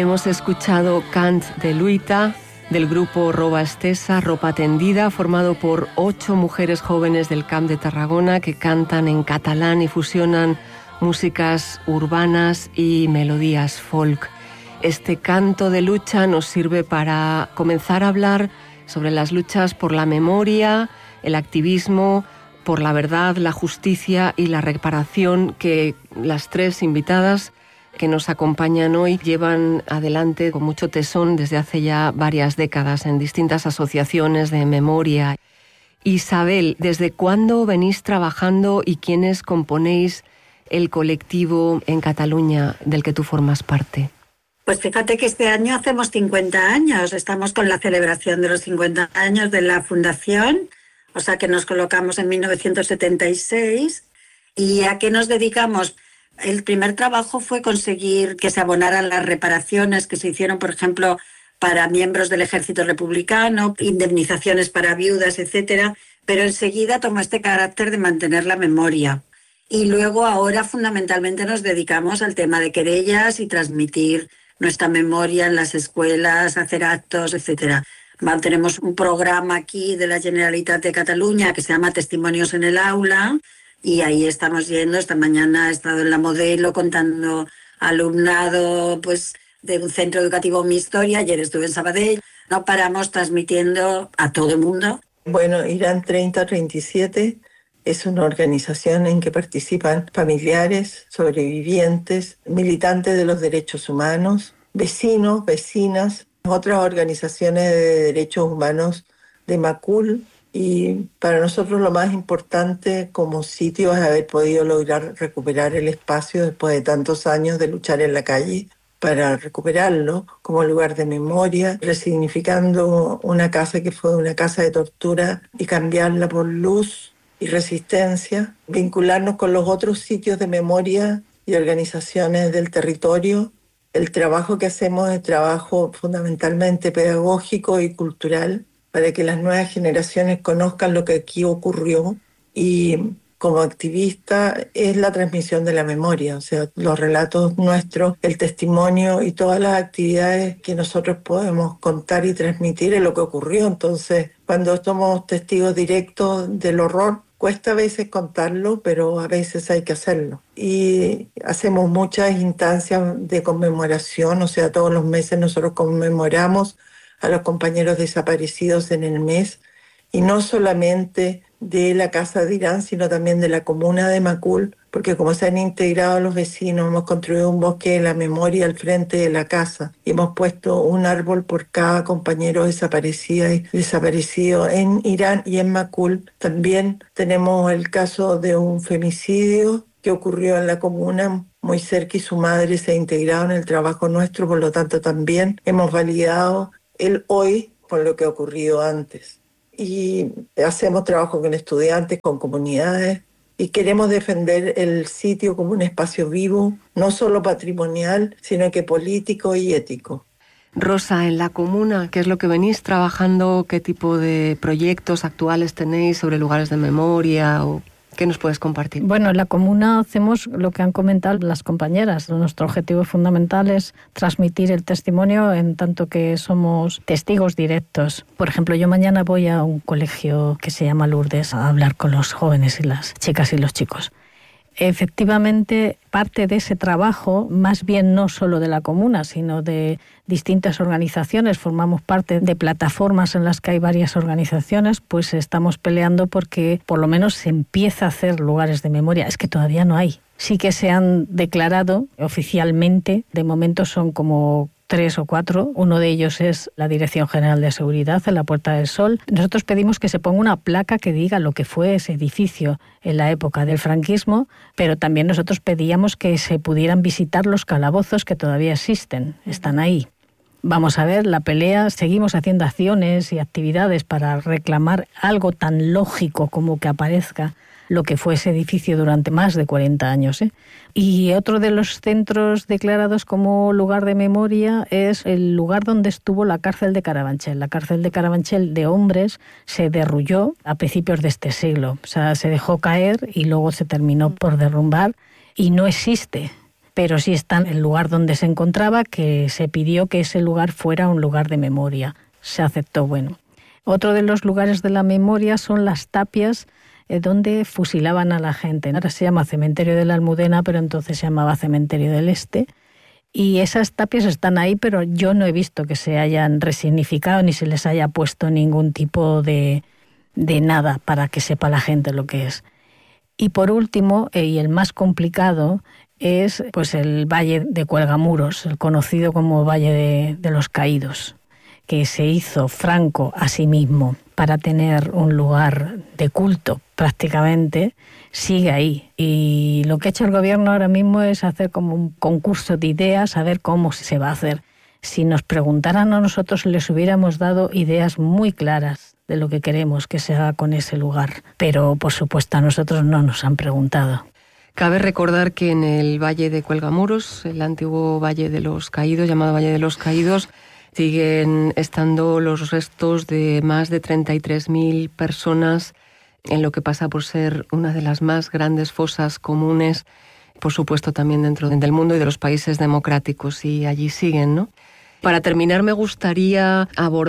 Hemos escuchado Cant de Luita, del grupo Roba Estesa, Ropa Tendida, formado por 8 mujeres jóvenes del Camp de Tarragona que cantan en catalán y fusionan músicas urbanas y melodías folk. Este canto de lucha nos sirve para comenzar a hablar sobre las luchas por la memoria, el activismo, por la verdad, la justicia y la reparación que las 3 invitadas que nos acompañan hoy llevan adelante con mucho tesón desde hace ya varias décadas en distintas asociaciones de memoria. Isabel, ¿desde cuándo venís trabajando y quiénes componéis el colectivo en Cataluña del que tú formas parte? Pues fíjate que este año hacemos 50 años, estamos con la celebración de los 50 años de la fundación, o sea que nos colocamos en 1976. ¿Y a qué nos dedicamos? El primer trabajo fue conseguir que se abonaran las reparaciones que se hicieron, por ejemplo, para miembros del Ejército Republicano, indemnizaciones para viudas, etcétera, pero enseguida tomó este carácter de mantener la memoria. Y luego ahora fundamentalmente nos dedicamos al tema de querellas y transmitir nuestra memoria en las escuelas, hacer actos, etcétera. Tenemos un programa aquí de la Generalitat de Cataluña que se llama Testimonios en el Aula, y ahí estamos yendo. Esta mañana he estado en la Modelo contando alumnado pues, de un centro educativo Mi Historia. Ayer estuve en Sabadell. No paramos transmitiendo a todo el mundo. Bueno, Irán 3037 es una organización en que participan familiares, sobrevivientes, militantes de los derechos humanos, vecinos, vecinas, otras organizaciones de derechos humanos de Macul. Y para nosotros lo más importante como sitio es haber podido lograr recuperar el espacio después de tantos años de luchar en la calle para recuperarlo como lugar de memoria, resignificando una casa que fue una casa de tortura y cambiarla por luz y resistencia, vincularnos con los otros sitios de memoria y organizaciones del territorio. El trabajo que hacemos es trabajo fundamentalmente pedagógico y cultural, para que las nuevas generaciones conozcan lo que aquí ocurrió, y como activista es la transmisión de la memoria, o sea, los relatos nuestros, el testimonio y todas las actividades que nosotros podemos contar y transmitir es lo que ocurrió. Entonces, cuando somos testigos directos del horror, cuesta a veces contarlo, pero a veces hay que hacerlo. Y hacemos muchas instancias de conmemoración, o sea, todos los meses nosotros conmemoramos a los compañeros desaparecidos en el mes, y no solamente de la Casa de Irán, sino también de la comuna de Macul, porque como se han integrado los vecinos, hemos construido un bosque de la memoria al frente de la casa y hemos puesto un árbol por cada compañero desaparecido en Irán y en Macul. También tenemos el caso de un femicidio que ocurrió en la comuna muy cerca, y su madre se ha integrado en el trabajo nuestro, por lo tanto también hemos validado el hoy con lo que ha ocurrido antes. Y hacemos trabajo con estudiantes, con comunidades, y queremos defender el sitio como un espacio vivo, no solo patrimonial, sino que político y ético. Rosa, en la comuna, ¿qué es lo que venís trabajando? ¿Qué tipo de proyectos actuales tenéis sobre lugares de memoria? ¿O qué nos puedes compartir? Bueno, en la comuna hacemos lo que han comentado las compañeras. Nuestro objetivo fundamental es transmitir el testimonio en tanto que somos testigos directos. Por ejemplo, yo mañana voy a un colegio que se llama Lourdes a hablar con los jóvenes y las chicas y los chicos. Efectivamente, parte de ese trabajo, más bien no solo de la comuna, sino de distintas organizaciones, formamos parte de plataformas en las que hay varias organizaciones, pues estamos peleando porque por lo menos se empieza a hacer lugares de memoria. Es que todavía no hay. Sí que se han declarado oficialmente, de momento son como 3 o 4, uno de ellos es la Dirección General de Seguridad en la Puerta del Sol. Nosotros pedimos que se ponga una placa que diga lo que fue ese edificio en la época del franquismo, pero también nosotros pedíamos que se pudieran visitar los calabozos que todavía existen, están ahí. Vamos a ver, la pelea, seguimos haciendo acciones y actividades para reclamar algo tan lógico como que aparezca lo que fue ese edificio durante más de 40 años. Y otro de los centros declarados como lugar de memoria es el lugar donde estuvo la cárcel de Carabanchel. La cárcel de Carabanchel de hombres se derrulló a principios de este siglo. O sea, se dejó caer y luego se terminó por derrumbar y no existe. pero sí está en el lugar donde se encontraba, que se pidió que ese lugar fuera un lugar de memoria. Se aceptó, bueno. Otro de los lugares de la memoria son las tapias donde fusilaban a la gente. Ahora se llama Cementerio de la Almudena, pero entonces se llamaba Cementerio del Este. Y esas tapias están ahí, pero yo no he visto que se hayan resignificado ni se les haya puesto ningún tipo de nada para que sepa la gente lo que es. Y por último, y el más complicado, es pues el Valle de Cuelgamuros, el conocido como Valle de los Caídos, que se hizo Franco a sí mismo para tener un lugar de culto prácticamente, sigue ahí. Y lo que ha hecho el gobierno ahora mismo es hacer como un concurso de ideas, a ver cómo se va a hacer. Si nos preguntaran a nosotros, les hubiéramos dado ideas muy claras de lo que queremos que se haga con ese lugar. Pero, por supuesto, a nosotros no nos han preguntado. Cabe recordar que en el Valle de Cuelgamuros, el antiguo Valle de los Caídos, llamado Valle de los Caídos, siguen estando los restos de más de 33.000 personas en lo que pasa por ser una de las más grandes fosas comunes, por supuesto también dentro del mundo y de los países democráticos, y allí siguen, ¿no? Para terminar, me gustaría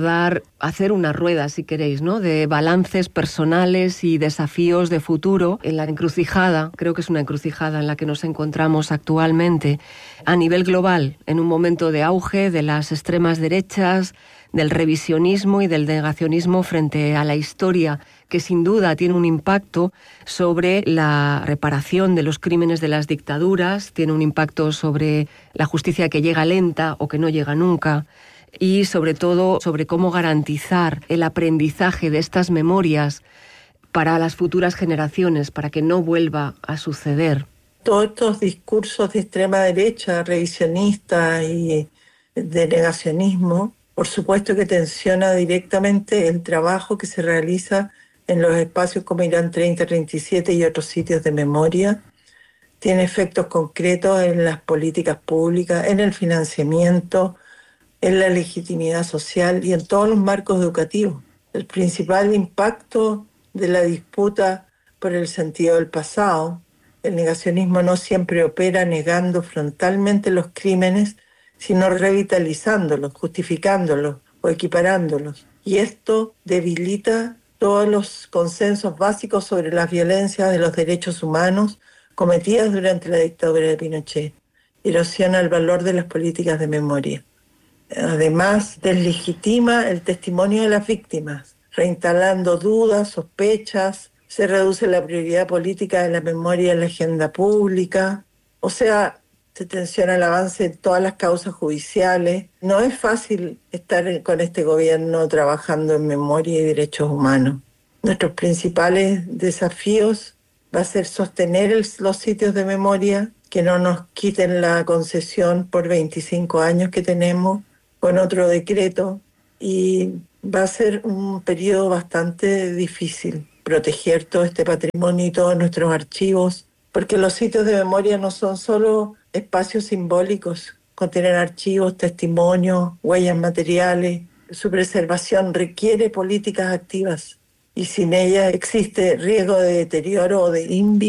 hacer una rueda, si queréis, ¿no?, de balances personales y desafíos de futuro en la encrucijada, creo que es una encrucijada en la que nos encontramos actualmente, a nivel global, en un momento de auge de las extremas derechas, del revisionismo y del negacionismo frente a la historia, que sin duda tiene un impacto sobre la reparación de los crímenes de las dictaduras, tiene un impacto sobre la justicia que llega lenta o que no llega nunca, y sobre todo sobre cómo garantizar el aprendizaje de estas memorias para las futuras generaciones, para que no vuelva a suceder. Todos estos discursos de extrema derecha, revisionista y de negacionismo, por supuesto que tensiona directamente el trabajo que se realiza en los espacios como Irán 3037 y otros sitios de memoria. Tiene efectos concretos en las políticas públicas, en el financiamiento, en la legitimidad social y en todos los marcos educativos. El principal impacto de la disputa por el sentido del pasado, el negacionismo no siempre opera negando frontalmente los crímenes, sino revitalizándolos, justificándolos o equiparándolos. Y esto debilita todos los consensos básicos sobre las violencias de los derechos humanos cometidas durante la dictadura de Pinochet. Erosiona el valor de las políticas de memoria. Además, deslegitima el testimonio de las víctimas, reinstalando dudas, sospechas, se reduce la prioridad política de la memoria en la agenda pública, o sea, se tensiona el avance de todas las causas judiciales. No es fácil estar con este gobierno trabajando en memoria y derechos humanos. Nuestros principales desafíos va a ser sostener los sitios de memoria, que no nos quiten la concesión por 25 años que tenemos con otro decreto, y va a ser un periodo bastante difícil proteger todo este patrimonio y todos nuestros archivos, porque los sitios de memoria no son solo espacios simbólicos, contienen archivos, testimonios, huellas materiales. Su preservación requiere políticas activas y sin ellas existe riesgo de deterioro o de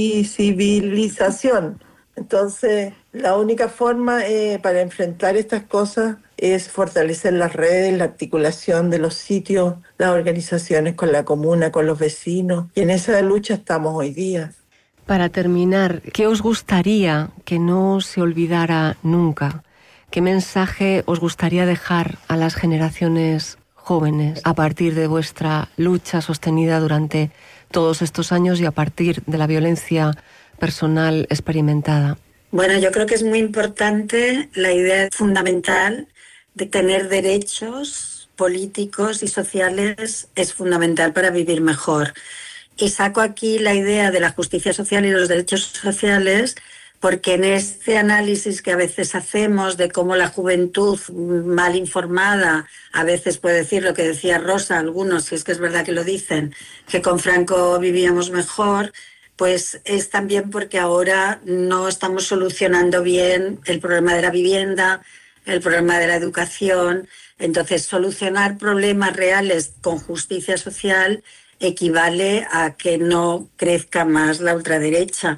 invisibilización. Entonces, la única forma para enfrentar estas cosas es fortalecer las redes, la articulación de los sitios, las organizaciones con la comuna, con los vecinos, y en esa lucha estamos hoy día. Para terminar, ¿qué os gustaría que no se olvidara nunca? ¿Qué mensaje os gustaría dejar a las generaciones jóvenes a partir de vuestra lucha sostenida durante todos estos años y a partir de la violencia personal experimentada? Bueno, yo creo que es muy importante la idea fundamental de tener derechos políticos y sociales, es fundamental para vivir mejor. Y saco aquí la idea de la justicia social y los derechos sociales porque en este análisis que a veces hacemos de cómo la juventud mal informada a veces puede decir lo que decía Rosa, algunos, si es que es verdad que lo dicen, que con Franco vivíamos mejor, pues es también porque ahora no estamos solucionando bien el problema de la vivienda, el problema de la educación. Entonces, solucionar problemas reales con justicia social equivale a que no crezca más la ultraderecha.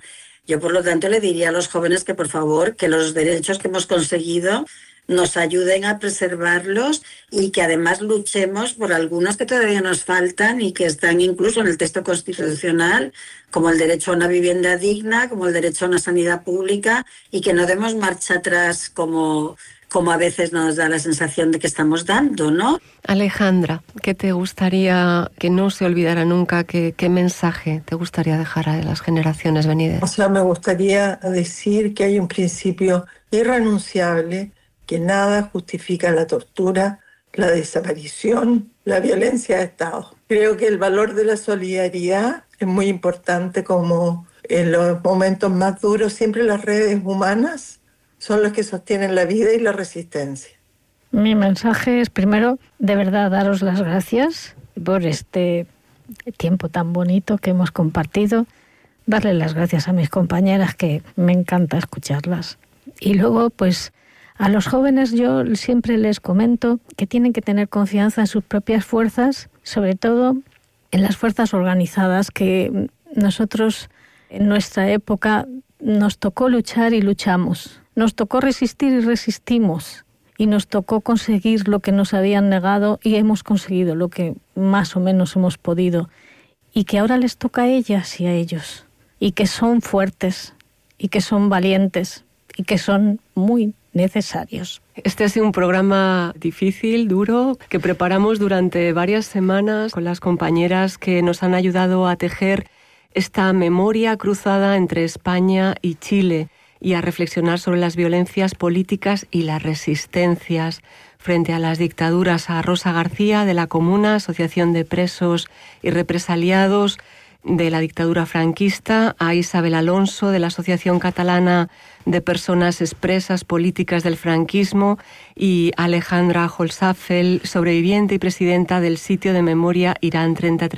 Yo, por lo tanto, le diría a los jóvenes que, por favor, que los derechos que hemos conseguido nos ayuden a preservarlos y que además luchemos por algunos que todavía nos faltan y que están incluso en el texto constitucional, como el derecho a una vivienda digna, como el derecho a una sanidad pública, y que no demos marcha atrás como a veces nos da la sensación de que estamos dando, ¿no? Alejandra, ¿qué te gustaría que no se olvidara nunca? ¿Qué mensaje te gustaría dejar a las generaciones venideras? Me gustaría decir que hay un principio irrenunciable, que nada justifica la tortura, la desaparición, la violencia de Estado. Creo que el valor de la solidaridad es muy importante, como en los momentos más duros siempre las redes humanas son las que sostienen la vida y la resistencia. Mi mensaje es, primero, de verdad, daros las gracias por este tiempo tan bonito que hemos compartido. Darle las gracias a mis compañeras, que me encanta escucharlas. Y luego, pues, a los jóvenes yo siempre les comento que tienen que tener confianza en sus propias fuerzas, sobre todo en las fuerzas organizadas, que nosotros en nuestra época nos tocó luchar y luchamos. Nos tocó resistir y resistimos. Y nos tocó conseguir lo que nos habían negado y hemos conseguido lo que más o menos hemos podido. Y que ahora les toca a ellas y a ellos. Y que son fuertes, y que son valientes, y que son muy necesarios. Este ha sido un programa difícil, duro, que preparamos durante varias semanas con las compañeras que nos han ayudado a tejer esta memoria cruzada entre España y Chile y a reflexionar sobre las violencias políticas y las resistencias frente a las dictaduras. A Rosa García, de la Comuna, Asociación de Presos y Represaliados de la dictadura franquista, a Isabel Alonso, de la Asociación Catalana de Personas Expresas Políticas del Franquismo, y Alejandra Holzapfel, sobreviviente y presidenta del sitio de memoria Irán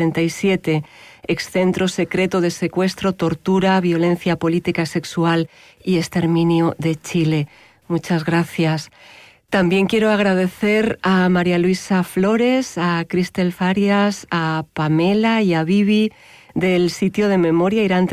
3037, excentro secreto de secuestro, tortura, violencia política, sexual y exterminio de Chile. Muchas gracias. También quiero agradecer a María Luisa Flores, a Cristel Farias, a Pamela y a Vivi del sitio de memoria Irán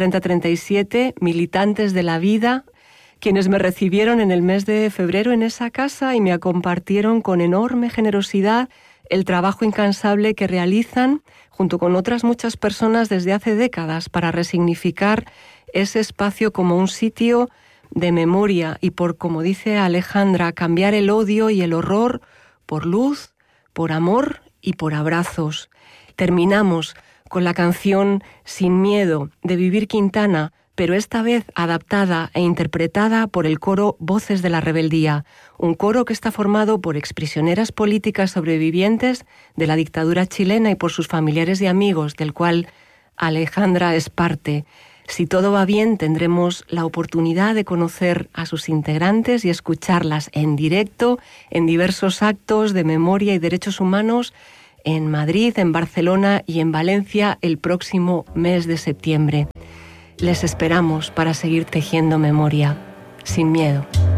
3037, militantes de la vida, quienes me recibieron en el mes de febrero en esa casa y me compartieron con enorme generosidad el trabajo incansable que realizan junto con otras muchas personas desde hace décadas para resignificar ese espacio como un sitio de memoria y por, como dice Alejandra, cambiar el odio y el horror por luz, por amor y por abrazos. Terminamos con la canción Sin Miedo de Vivir Quintana, pero esta vez adaptada e interpretada por el coro Voces de la Rebeldía, un coro que está formado por exprisioneras políticas sobrevivientes de la dictadura chilena y por sus familiares y amigos, del cual Alejandra es parte. Si todo va bien, tendremos la oportunidad de conocer a sus integrantes y escucharlas en directo en diversos actos de memoria y derechos humanos en Madrid, en Barcelona y en Valencia el próximo mes de septiembre. Les esperamos para seguir tejiendo memoria, sin miedo.